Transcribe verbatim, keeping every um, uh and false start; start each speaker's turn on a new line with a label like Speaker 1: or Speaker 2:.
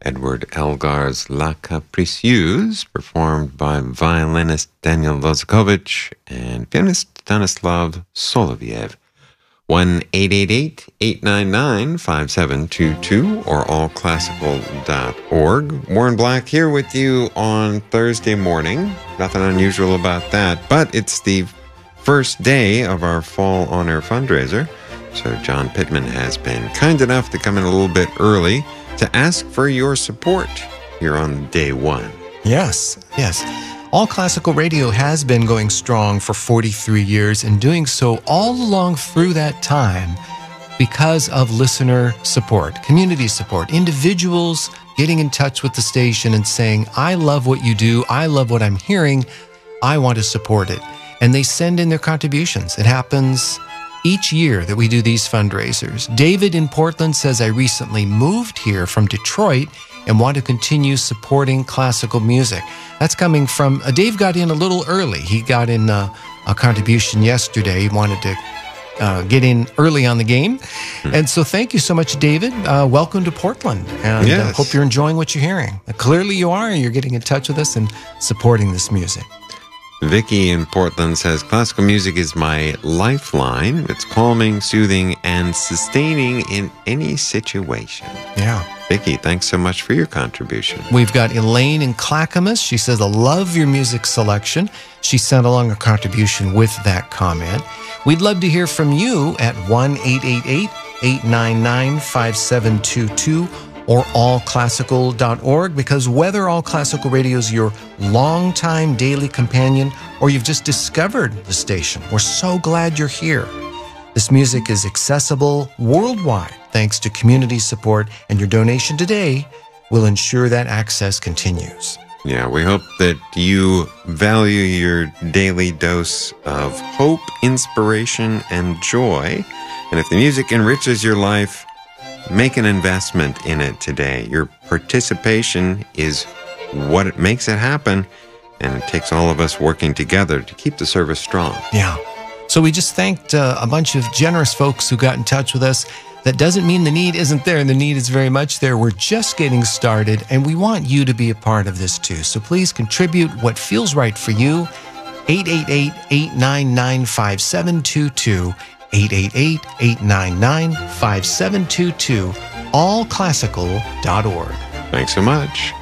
Speaker 1: Edward Elgar's La Capricieuse, performed by violinist Daniel Lozakovich and pianist Stanislav Soloviev. one eight eight eight, eight nine nine, five seven two two or all classical dot org. Warren Black here with you on Thursday morning. Nothing unusual about that, but it's the first day of our Fall On Air fundraiser. So John Pittman has been kind enough to come in a little bit early to ask for your support here on day one.
Speaker 2: Yes, yes. All Classical Radio has been going strong for forty-three years and doing so all along through that time because of listener support, community support, individuals getting in touch with the station and saying, I love what you do, I love what I'm hearing, I want to support it. And they send in their contributions. It happens each year that we do these fundraisers. David in Portland says, I recently moved here from Detroit and want to continue supporting classical music. That's coming from, uh, Dave got in a little early. He got in uh, a contribution yesterday. He wanted to uh, get in early on the game. Hmm. And so thank you so much, David. Uh, welcome to Portland. And
Speaker 1: yes.
Speaker 2: uh, hope you're enjoying what you're hearing. Uh, clearly you are. You're getting in touch with us and supporting this music.
Speaker 1: Vicky in Portland says, classical music is my lifeline. It's calming, soothing, and sustaining in any situation.
Speaker 2: Yeah.
Speaker 1: Vicky, thanks so much for your contribution.
Speaker 2: We've got Elaine in Clackamas. She says, I love your music selection. She sent along a contribution with that comment. We'd love to hear from you at one eight eight eight, eight nine nine, five seven two two or all classical dot org, because whether All Classical Radio is your longtime daily companion or you've just discovered the station, we're so glad you're here. This music is accessible worldwide thanks to community support, and your donation today will ensure that access continues.
Speaker 1: Yeah, we hope that you value your daily dose of hope, inspiration, and joy. And if the music enriches your life, make an investment in it today. Your participation is what makes it happen, and it takes all of us working together to keep the service strong.
Speaker 2: Yeah. So we just thanked uh, a bunch of generous folks who got in touch with us. That doesn't mean the need isn't there. The need is very much there. We're just getting started, and we want you to be a part of this too. So please contribute what feels right for you. eight eight eight, eight nine nine, five seven two two, eight eight eight, eight nine nine, five seven two two, all classical dot org.
Speaker 1: Thanks so much.